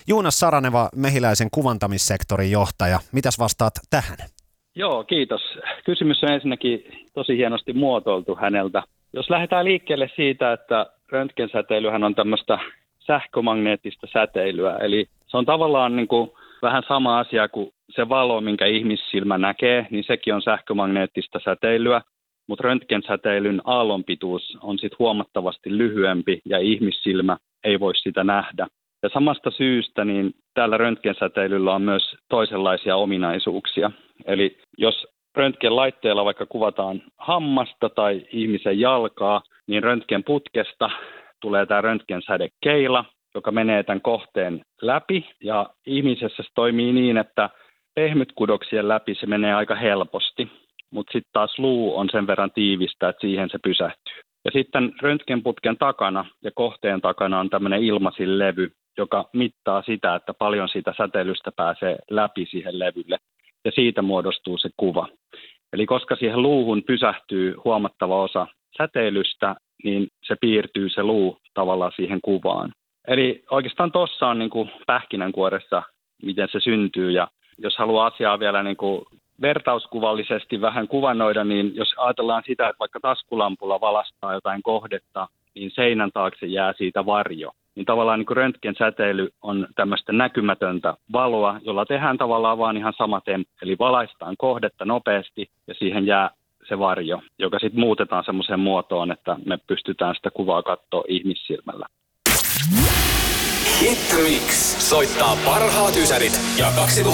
Joonas Saraneva, Mehiläisen kuvantamissektorin johtaja. Mitäs vastaat tähän? Joo, kiitos. Kysymys on ensinnäkin tosi hienosti muotoiltu häneltä. Jos lähdetään liikkeelle siitä, että röntgensäteilyhän on tämmöistä sähkömagneettista säteilyä, eli se on tavallaan niin kuin vähän sama asia kuin se valo, minkä ihmissilmä näkee, niin sekin on sähkömagneettista säteilyä, mutta röntgensäteilyn aallonpituus on sitten huomattavasti lyhyempi ja ihmissilmä ei voi sitä nähdä. Ja samasta syystä niin täällä röntgensäteilyllä on myös toisenlaisia ominaisuuksia. Eli jos röntgenlaitteella vaikka kuvataan hammasta tai ihmisen jalkaa, niin röntgenputkesta tulee tämä röntgensädekeila, joka menee tämän kohteen läpi. Ja ihmisessä se toimii niin, että pehmytkudoksien läpi se menee aika helposti, mutta sitten taas luu on sen verran tiivistä, että siihen se pysähtyy. Ja sitten röntgenputken takana ja kohteen takana on tämmöinen ilmasinlevy, joka mittaa sitä, että paljon siitä säteilystä pääsee läpi siihen levylle. Ja siitä muodostuu se kuva. Eli koska siihen luuhun pysähtyy huomattava osa säteilystä, niin se piirtyy se luu tavallaan siihen kuvaan. Eli oikeastaan tuossa on niin kuin pähkinänkuoressa, miten se syntyy. Ja jos haluaa asiaa vielä niin kuin vertauskuvallisesti vähän kuvannoida, niin jos ajatellaan sitä, että vaikka taskulampulla valastaa jotain kohdetta, niin seinän taakse jää siitä varjo. Niin tavallaan niin kuin röntgensäteily on tämmöistä näkymätöntä valoa, jolla tehdään tavallaan vaan ihan sama temppu. Eli valaistaan kohdetta nopeasti ja siihen jää se varjo, joka sitten muutetaan semmoiseen muotoon, että me pystytään sitä kuvaa katsoa ihmissilmällä. Hit Mix soittaa parhaat ysärit ja